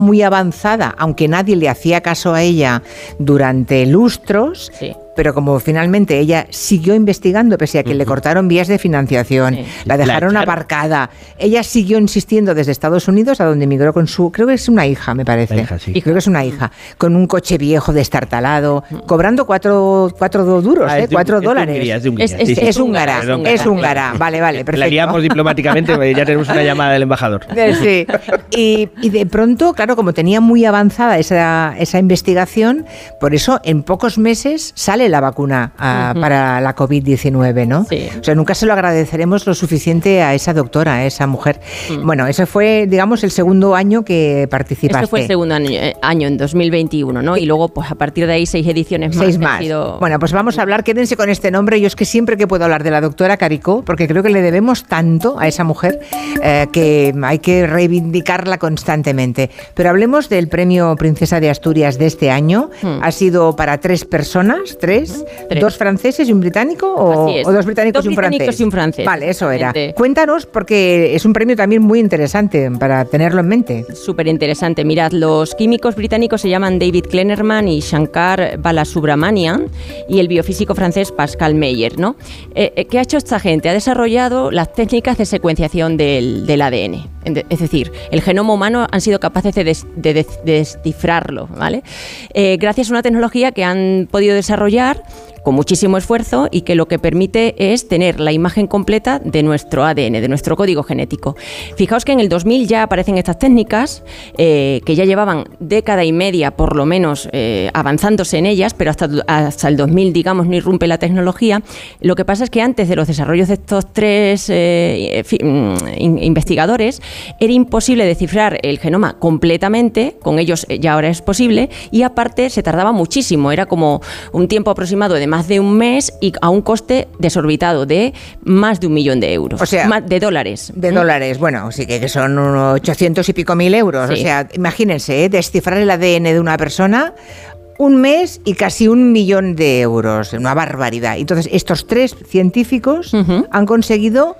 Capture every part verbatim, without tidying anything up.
muy avanzada, aunque nadie le hacía caso a ella durante lustros. Sí. Pero como finalmente ella siguió investigando, pese a que uh-huh. le cortaron vías de financiación, sí. la dejaron la aparcada, ella siguió insistiendo desde Estados Unidos, a donde emigró con su, creo que es una hija, me parece, la hija, sí. y creo que es una hija, con un coche viejo destartalado, uh-huh. cobrando cuatro, cuatro duros, ah, ¿eh? de, cuatro dólares. Es, de es, es, es, es húngara, es húngara, vale, vale, perfecto. La liamos diplomáticamente, ya tenemos una llamada del embajador. Sí, y, y de pronto, claro, como tenía muy avanzada esa, esa investigación, por eso en pocos meses sale la vacuna a, uh-huh. para la covid diecinueve, ¿no? Sí. O sea, nunca se lo agradeceremos lo suficiente a esa doctora, a esa mujer. Uh-huh. Bueno, ese fue, digamos, el segundo año que participaste. Ese fue el segundo año, año en dos mil veintiuno, ¿no? Y luego, pues a partir de ahí, seis ediciones más. Seis más. Sido... Bueno, pues vamos a hablar, quédense con este nombre. Yo es que siempre que puedo hablar de la doctora Caricó, porque creo que le debemos tanto a esa mujer eh, que hay que reivindicarla constantemente. Pero hablemos del premio Princesa de Asturias de este año. Uh-huh. Ha sido para tres personas, tres. Tres. ¿Dos franceses y un británico? O, o dos británicos, dos y, un británicos y un francés. Vale, eso era. Cuéntanos, porque es un premio también muy interesante para tenerlo en mente. Súper interesante. Mirad, los químicos británicos se llaman David Kleinerman y Shankar Balasubramanian, y el biofísico francés Pascal Meyer, ¿no? Eh, ¿Qué ha hecho esta gente? Ha desarrollado las técnicas de secuenciación del, del A D N. Es decir, el genoma humano han sido capaces de, des, de, de descifrarlo, ¿vale? Eh, gracias a una tecnología que han podido desarrollar con muchísimo esfuerzo y que lo que permite es tener la imagen completa de nuestro A D N, de nuestro código genético. Fijaos que en el dos mil ya aparecen estas técnicas, eh, que ya llevaban década y media por lo menos eh, avanzándose en ellas, pero hasta, hasta el dos mil, digamos, no irrumpe la tecnología. Lo que pasa es que antes de los desarrollos de estos tres eh, investigadores era imposible descifrar el genoma completamente, con ellos ya ahora es posible, y aparte se tardaba muchísimo, era como un tiempo aproximado de más de un mes y a un coste desorbitado de más de un millón de euros. O sea, más de dólares. De ¿Mm? dólares, bueno, sí que son unos ochocientos y pico mil euros. Sí. O sea, imagínense, ¿eh? descifrar el A D N de una persona, un mes y casi un millón de euros. Una barbaridad. Entonces, estos tres científicos uh-huh. han conseguido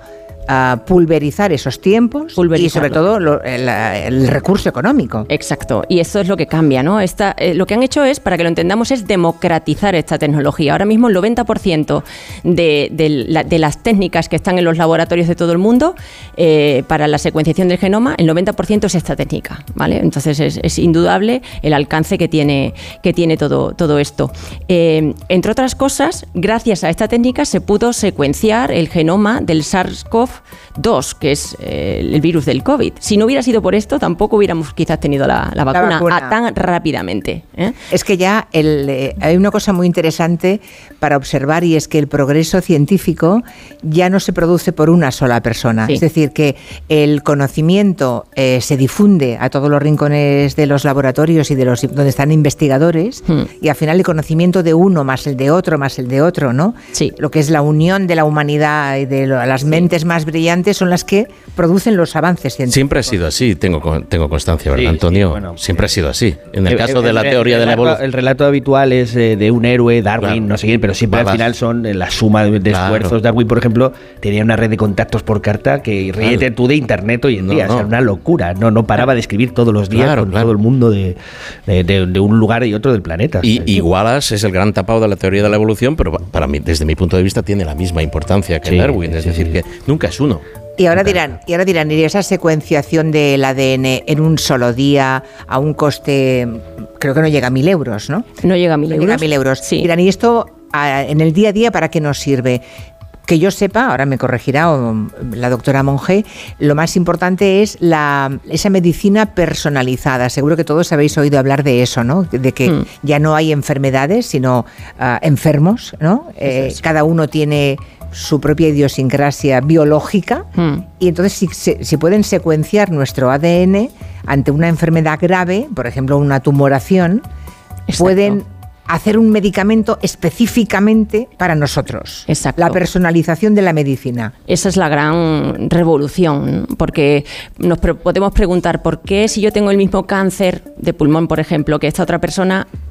a pulverizar esos tiempos y sobre todo lo, el, el recurso económico. Exacto, y eso es lo que cambia, ¿no? Esta, eh, lo que han hecho es, para que lo entendamos, es democratizar esta tecnología. Ahora mismo el noventa por ciento de, de, la, de las técnicas que están en los laboratorios de todo el mundo eh, para la secuenciación del genoma, el noventa por ciento es esta técnica, ¿vale? Entonces es, es indudable el alcance que tiene, que tiene todo, todo esto. Eh, entre otras cosas, gracias a esta técnica se pudo secuenciar el genoma del SARS-CoV dos, que es eh, el virus del COVID. Si no hubiera sido por esto, tampoco hubiéramos quizás tenido la, la, vacuna, la vacuna a, tan rápidamente. ¿eh? Es que ya el, eh, hay una cosa muy interesante para observar, y es que el progreso científico ya no se produce por una sola persona. Sí. Es decir, que el conocimiento eh, se difunde a todos los rincones de los laboratorios y de los donde están investigadores, hmm. y al final el conocimiento de uno más el de otro más el de otro, ¿no? Sí. Lo que es la unión de la humanidad y de lo, las mentes sí. más brillantes son las que producen los avances científicos. Siempre ha sido así, tengo, tengo constancia, ¿verdad, sí, Antonio? Sí, bueno, siempre ha sido así. En el, el caso el, de la el, teoría el, de la evolución. El relato habitual es eh, de un héroe, Darwin, claro. no sé quién, pero siempre Babas. Al final son eh, la suma de, de claro. esfuerzos. Darwin, por ejemplo, tenía una red de contactos por carta que ríete claro. tú de internet hoy en no, día. No. O sea, una locura. No, no paraba de escribir todos los días claro, con claro. todo el mundo de, de, de, de un lugar y otro del planeta. Y, y Wallace es el gran tapado de la teoría de la evolución, pero para mí, desde mi punto de vista, tiene la misma importancia que sí, Darwin. Es sí, decir, sí. que nunca es uno. Y ahora dirán, y ahora dirán, ¿y esa secuenciación del A D N en un solo día a un coste, creo que no llega a mil euros, ¿no? No llega a mil no euros. Llega a mil euros. Sí. Dirán, ¿y esto a, en el día a día para qué nos sirve? Que yo sepa, ahora me corregirá o, la doctora Monge, lo más importante es la, esa medicina personalizada. Seguro que todos habéis oído hablar de eso, ¿no? De que mm. ya no hay enfermedades, sino uh, enfermos, ¿no? Eh, es cada uno tiene su propia idiosincrasia biológica mm. y entonces si, si pueden secuenciar nuestro A D N ante una enfermedad grave, por ejemplo una tumoración, Exacto. pueden hacer un medicamento específicamente para nosotros. Exacto. La personalización de la medicina. Esa es la gran revolución, porque nos pre- podemos preguntar por qué si yo tengo el mismo cáncer de pulmón, por ejemplo, que esta otra persona,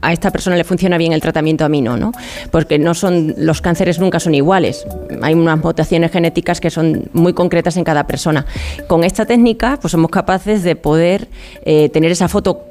a esta persona le funciona bien el tratamiento, a mí no, ¿no? Porque no son, los cánceres nunca son iguales. Hay unas mutaciones genéticas que son muy concretas en cada persona. Con esta técnica, pues somos capaces de poder eh, tener esa foto